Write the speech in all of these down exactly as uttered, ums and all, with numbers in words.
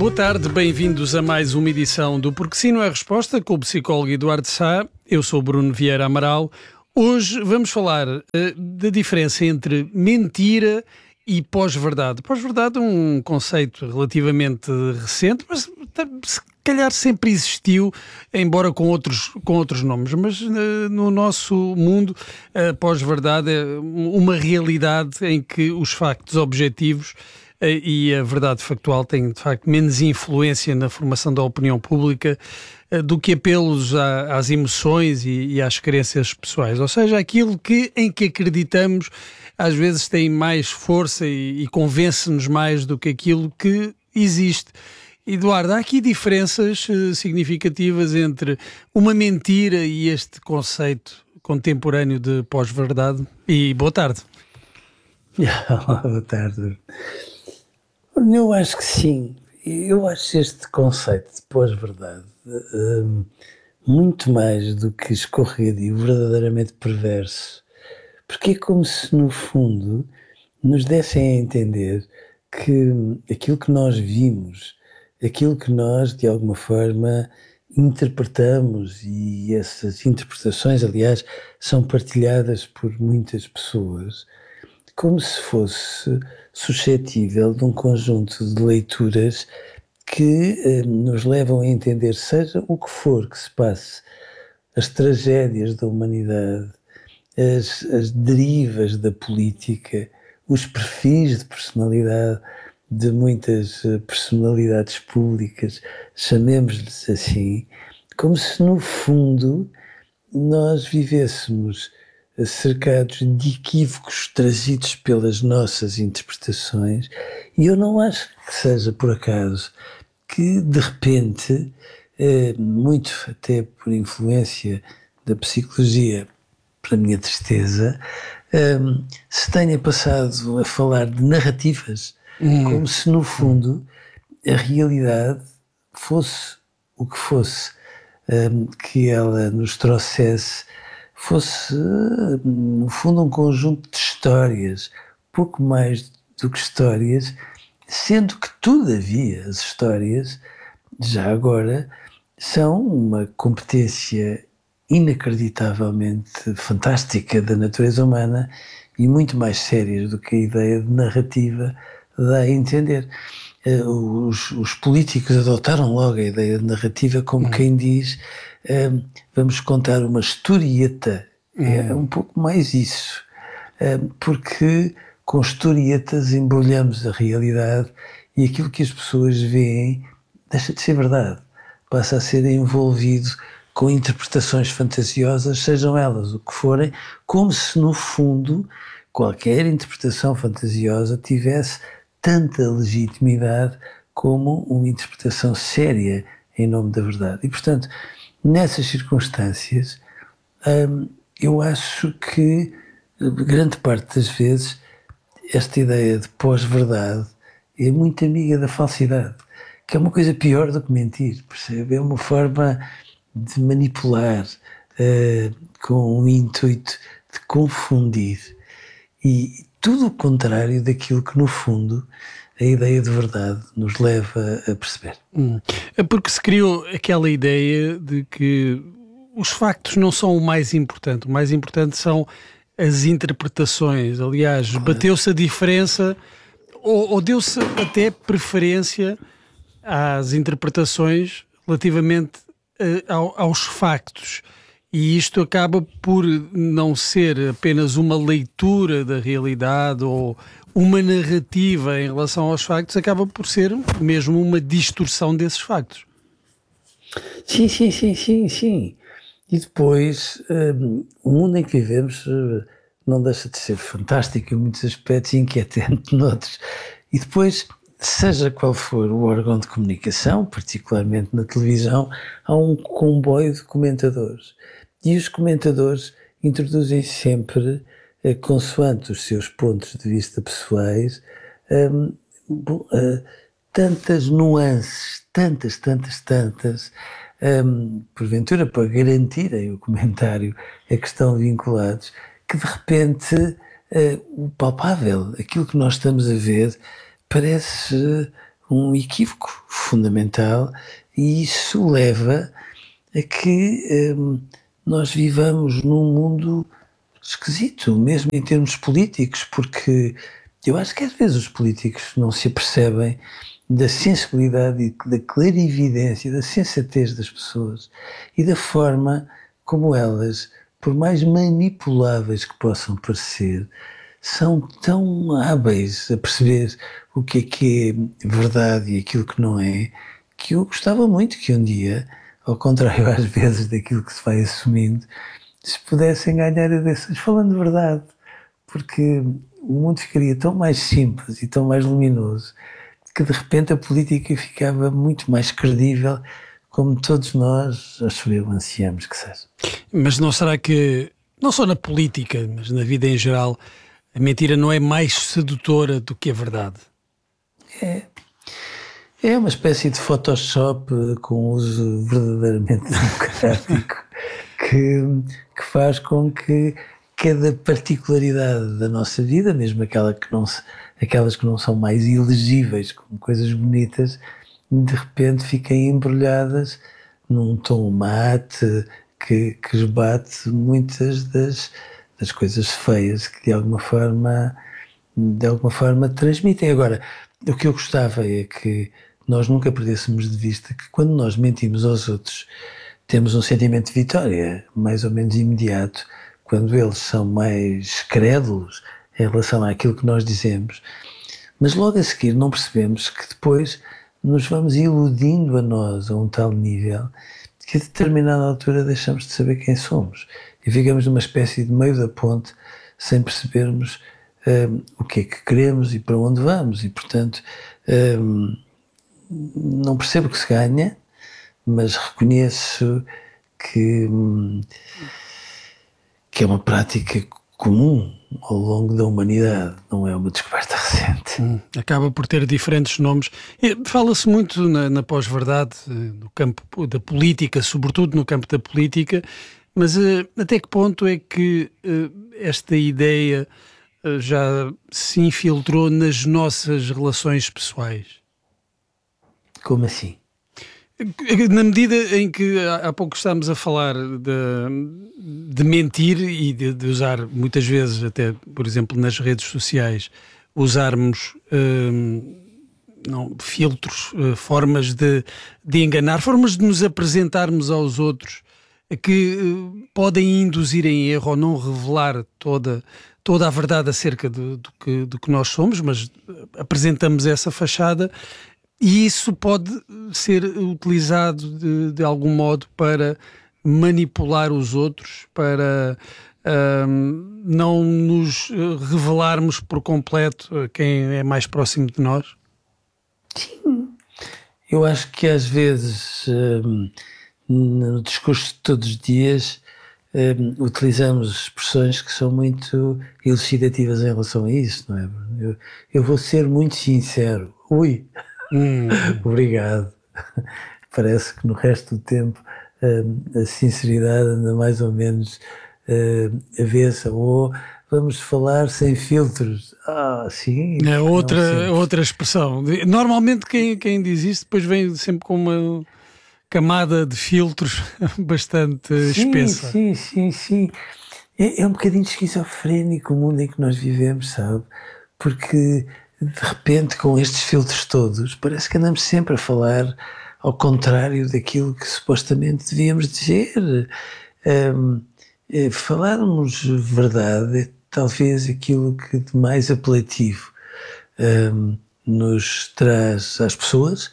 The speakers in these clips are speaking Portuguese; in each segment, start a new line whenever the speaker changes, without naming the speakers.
Boa tarde, bem-vindos a mais uma edição do Porque Sim Não é Resposta, com o psicólogo Eduardo Sá. Eu sou Bruno Vieira Amaral. Hoje vamos falar uh, da diferença entre mentira e pós-verdade. Pós-verdade é um conceito relativamente recente, mas se calhar sempre existiu, embora com outros, com outros nomes. Mas uh, no nosso mundo, a pós-verdade é uma realidade em que os factos objetivos e a verdade factual tem, de facto, menos influência na formação da opinião pública do que apelos à, às emoções e, e às crenças pessoais. Ou seja, aquilo que, em que acreditamos às vezes tem mais força e, e convence-nos mais do que aquilo que existe. Eduardo, há aqui diferenças uh, significativas entre uma mentira e este conceito contemporâneo de pós-verdade? E boa tarde.
Boa tarde. Eu acho que sim. Eu acho este conceito de pós-verdade um, muito mais do que escorregadio, verdadeiramente perverso. Porque é como se, no fundo, nos dessem a entender que aquilo que nós vimos, aquilo que nós, de alguma forma, interpretamos, e essas interpretações, aliás, são partilhadas por muitas pessoas, como se fosse suscetível de um conjunto de leituras que eh, nos levam a entender, seja o que for que se passe, as tragédias da humanidade, as, as derivas da política, os perfis de personalidade de muitas personalidades públicas, chamemos-lhes assim, como se no fundo nós vivêssemos cercados de equívocos trazidos pelas nossas interpretações, e eu não acho que seja por acaso que de repente, muito até por influência da psicologia, para a minha tristeza, se tenha passado a falar de narrativas, hum. como se no fundo a realidade fosse o que fosse, que ela nos trouxesse, fosse, no fundo, um conjunto de histórias, pouco mais do que histórias, sendo que, todavia, as histórias, já agora, são uma competência inacreditavelmente fantástica da natureza humana e muito mais sérias do que a ideia de narrativa dá a entender. Os, os políticos adotaram logo a ideia de narrativa como hum. quem diz, um, vamos contar uma historieta. Hum. É um pouco mais isso, um, porque com historietas embrulhamos a realidade e aquilo que as pessoas veem deixa de ser verdade, passa a ser envolvido com interpretações fantasiosas, sejam elas o que forem, como se no fundo qualquer interpretação fantasiosa tivesse tanta legitimidade como uma interpretação séria em nome da verdade. E, portanto, nessas circunstâncias, hum, eu acho que, grande parte das vezes, esta ideia de pós-verdade é muito amiga da falsidade, que é uma coisa pior do que mentir, percebe? É uma forma de manipular uh, com o intuito de confundir. E tudo o contrário daquilo que, no fundo, a ideia de verdade nos leva a perceber.
Hum. É porque se criou aquela ideia de que os factos não são o mais importante. O mais importante são as interpretações. Aliás, claro. Bateu-se a diferença ou, ou deu-se até preferência às interpretações relativamente uh, ao, aos factos. E isto acaba por não ser apenas uma leitura da realidade ou uma narrativa em relação aos factos, acaba por ser mesmo uma distorção desses factos.
Sim, sim, sim, sim, sim. E depois, um, o mundo em que vivemos uh, não deixa de ser fantástico em muitos aspectos e inquietante noutros. E depois, seja qual for o órgão de comunicação, particularmente na televisão, há um comboio de comentadores. E os comentadores introduzem sempre, eh, consoante os seus pontos de vista pessoais, um, uh, tantas nuances, tantas, tantas, tantas, um, porventura para garantirem o comentário a que estão vinculados, que de repente uh, o palpável, aquilo que nós estamos a ver, parece um equívoco fundamental, e isso leva a que hum, nós vivamos num mundo esquisito, mesmo em termos políticos, porque eu acho que às vezes os políticos não se apercebem da sensibilidade e da clarividência, da sensatez das pessoas e da forma como elas, por mais manipuláveis que possam parecer, são tão hábeis a perceber o que é que é verdade e aquilo que não é, que eu gostava muito que um dia, ao contrário às vezes daquilo que se vai assumindo, se pudessem ganhar eleições falando de verdade, porque o mundo ficaria tão mais simples e tão mais luminoso que de repente a política ficava muito mais credível, como todos nós, acho eu, ansiamos que seja.
Mas não será que, não só na política, mas na vida em geral, a mentira não é mais sedutora do que a verdade?
É, é uma espécie de Photoshop com uso verdadeiramente democrático que, que faz com que cada particularidade da nossa vida, mesmo aquela que não se, aquelas que não são mais elegíveis como coisas bonitas, de repente fiquem embrulhadas num tom mate que, que esbate muitas das, das coisas feias que de alguma forma de alguma forma transmitem. Agora, o que eu gostava é que nós nunca perdêssemos de vista que quando nós mentimos aos outros temos um sentimento de vitória mais ou menos imediato, quando eles são mais crédulos em relação àquilo que nós dizemos, mas logo a seguir não percebemos que depois nos vamos iludindo a nós a um tal nível que a determinada altura deixamos de saber quem somos e ficamos numa espécie de meio da ponte sem percebermos um, o que é que queremos e para onde vamos, e portanto um, não percebo o que se ganha, mas reconheço que, que é uma prática comum ao longo da humanidade, não é uma descoberta recente.
Hum, acaba por ter diferentes nomes. Fala-se muito na, na pós-verdade, no campo da política, sobretudo no campo da política, mas uh, até que ponto é que uh, esta ideia uh, já se infiltrou nas nossas relações pessoais?
Como assim?
Na medida em que há pouco estávamos a falar de, de mentir e de, de usar muitas vezes, até por exemplo nas redes sociais, usarmos hum, não, filtros, formas de, de enganar, formas de nos apresentarmos aos outros que uh, podem induzir em erro ou não revelar toda, toda a verdade acerca do, do, que, do que nós somos, mas apresentamos essa fachada. E isso pode ser utilizado de, de algum modo para manipular os outros, para um, não nos revelarmos por completo a quem é mais próximo de nós?
Sim. Eu acho que às vezes, um, no discurso de todos os dias, um, utilizamos expressões que são muito elucidativas em relação a isso, não é? Eu, eu vou ser muito sincero. Ui! Hum. Obrigado. Parece que no resto do tempo uh, a sinceridade anda mais ou menos uh, avessa, ou vamos falar sem filtros. Ah, sim.
É outra, outra expressão. Normalmente quem, quem diz isso depois vem sempre com uma camada de filtros bastante
sim,
espessa.
Sim, sim, sim. É, é um bocadinho esquizofrénico o mundo em que nós vivemos, sabe? Porque de repente, com estes filtros todos, parece que andamos sempre a falar ao contrário daquilo que supostamente devíamos dizer. Um, é, falarmos verdade é talvez aquilo que de mais apelativo um, nos traz às pessoas,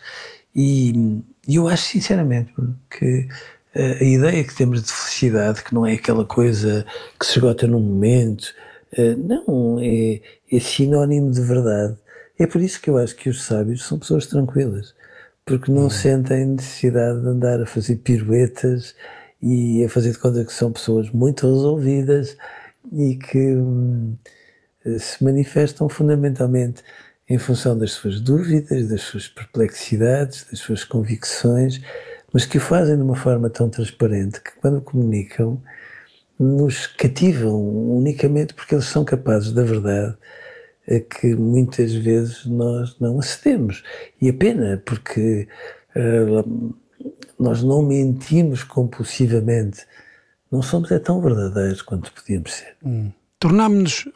e, e eu acho sinceramente que a ideia que temos de felicidade, que não é aquela coisa que se esgota num momento, Uh, não, é, é sinónimo de verdade. É por isso que eu acho que os sábios são pessoas tranquilas, porque não hum. sentem necessidade de andar a fazer piruetas e a fazer de conta que são pessoas muito resolvidas e que hum, se manifestam fundamentalmente em função das suas dúvidas, das suas perplexidades, das suas convicções, mas que o fazem de uma forma tão transparente que quando comunicam nos cativam unicamente porque eles são capazes, da verdade, a que muitas vezes nós não acedemos. E a pena, porque uh, nós não mentimos compulsivamente, não somos é tão verdadeiros quanto podíamos ser.
Hum. Tornámos-nos